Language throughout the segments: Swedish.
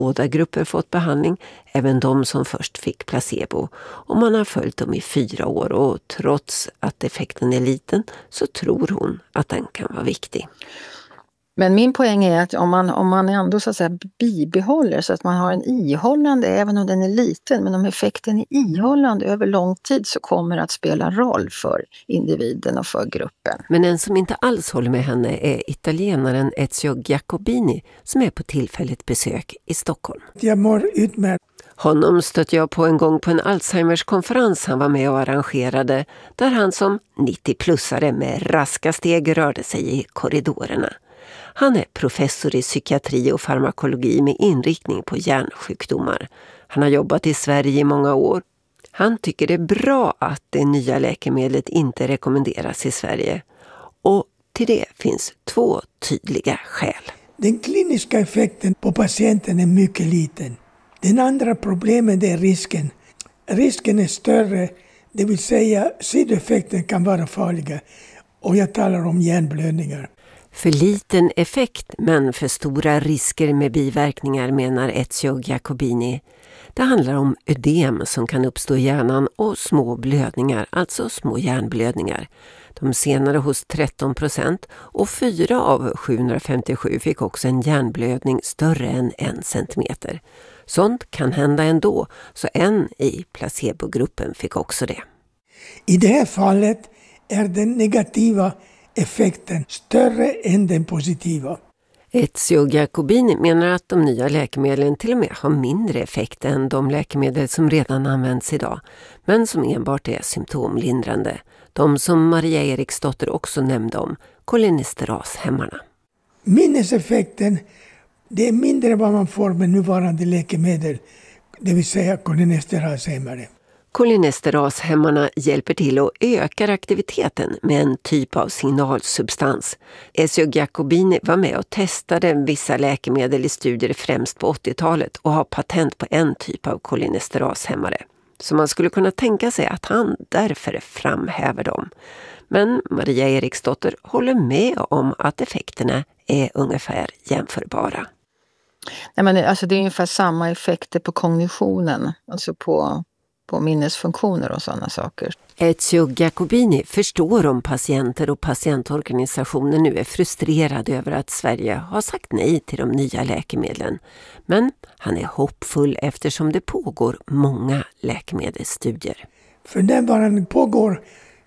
Båda grupper fått behandling, även de som först fick placebo. Och man har följt dem i 4 år och trots att effekten är liten så tror hon att den kan vara viktig. Men min poäng är att om man ändå så att säga bibehåller så att man har en ihållande, även om den är liten, men om effekten är ihållande över lång tid så kommer det att spela roll för individen och för gruppen. Men en som inte alls håller med henne är italienaren Ezio Giacobini som är på tillfälligt besök i Stockholm. Jag mår utmärkt. Honom stötte jag på en gång på en Alzheimers-konferens han var med och arrangerade där han som 90-plussare med raska steg rörde sig i korridorerna. Han är professor i psykiatri och farmakologi med inriktning på hjärnsjukdomar. Han har jobbat i Sverige i många år. Han tycker det är bra att det nya läkemedlet inte rekommenderas i Sverige. Och till det finns 2 tydliga skäl. Den kliniska effekten på patienten är mycket liten. Den andra problemet är risken. Risken är större, det vill säga sidoeffekten kan vara farliga. Och jag talar om hjärnblödningar. För liten effekt men för stora risker med biverkningar menar Ezio Giacobini. Det handlar om ödem som kan uppstå i hjärnan och små blödningar, alltså små hjärnblödningar. De senare hos 13% och 4 av 757 fick också en hjärnblödning större än 1 centimeter. Sånt kan hända ändå, så en i placebogruppen fick också det. I det här fallet är den negativa effekten större än den positiva. Ezio Giacobini menar att de nya läkemedlen till och med har mindre effekt än de läkemedel som redan används idag, men som enbart är symptomlindrande. De som Maria Eriksdotter också nämnde om, kolinesterashämmarna. Minneseffekten, det är mindre vad man får med nuvarande läkemedel, det vill säga kolinesterashämmare. Kolinesterashämmarna hjälper till och ökar aktiviteten med en typ av signalsubstans. Ezio Giacobini var med och testade vissa läkemedel i studier främst på 80-talet och har patent på en typ av kolinesterashämmare. Så man skulle kunna tänka sig att han därför framhäver dem. Men Maria Eriksdotter håller med om att effekterna är ungefär jämförbara. Nej, men alltså det är ungefär samma effekter på kognitionen, alltså på minnesfunktioner och sådana saker. Ezio Giacobini förstår om patienter och patientorganisationer nu är frustrerade över att Sverige har sagt nej till de nya läkemedlen. Men han är hoppfull eftersom det pågår många läkemedelsstudier. För närvarande pågår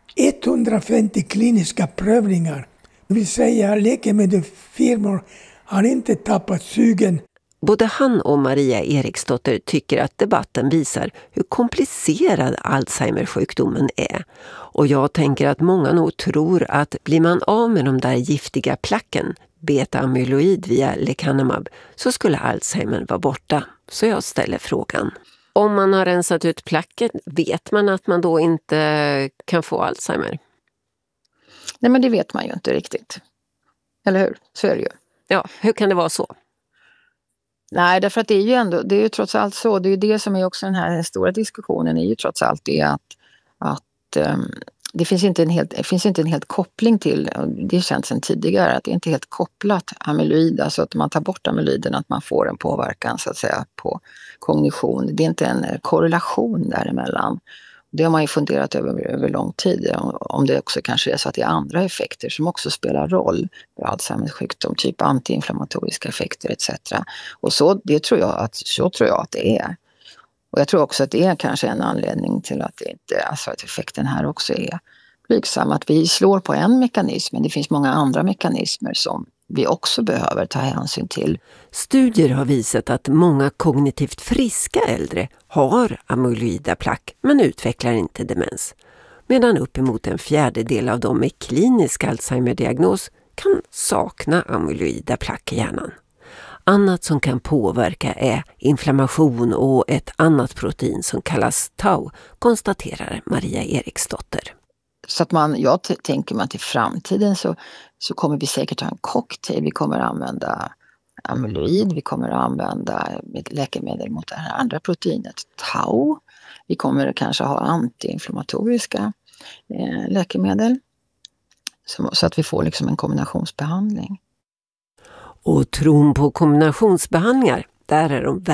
150 kliniska prövningar. Det vill säga läkemedelsfirmor har inte tappat sugen. Både han och Maria Eriksdotter tycker att debatten visar hur komplicerad Alzheimer-sjukdomen är. Och jag tänker att många nog tror att blir man av med de där giftiga placken, beta-amyloid via lecanemab, så skulle Alzheimer vara borta. Så jag ställer frågan. Om man har rensat ut placken, vet man att man då inte kan få Alzheimer? Nej, men det vet man ju inte riktigt. Eller hur? Så är det ju. Ja, hur kan det vara så? Nej, därför att det är ju trots allt så, det är ju det som är också den här stora diskussionen, är ju trots allt det att det finns inte en helt koppling till, det känns sedan tidigare, att det är inte helt kopplat amyloid, alltså att man tar bort amyloiden, att man får en påverkan så att säga på kognition. Det är inte en korrelation däremellan. Det har man ju funderat över lång tid, om det också kanske är så att det är andra effekter som också spelar roll för Alzheimers sjukdom, typ antiinflammatoriska effekter etc. Och så tror jag att det är. Och jag tror också att det är kanske en anledning till att det inte, alltså att effekten här också är blygsam. Att vi slår på en mekanism, men det finns många andra mekanismer som vi också behöver ta hänsyn till. Studier har visat att många kognitivt friska äldre har amyloida plack men utvecklar inte demens. Medan uppemot 1/4 av dem med klinisk Alzheimer-diagnos kan sakna amyloida plack i hjärnan. Annat som kan påverka är inflammation och ett annat protein som kallas tau, konstaterar Maria Eriksdotter. Så att jag tänker mig att i framtiden så kommer vi säkert ha en cocktail. Vi kommer att använda amyloid, vi kommer att använda läkemedel mot det här andra proteinet tau. Vi kommer kanske ha antiinflammatoriska läkemedel så att vi får liksom en kombinationsbehandling. Och tron på kombinationsbehandlingar, Där är de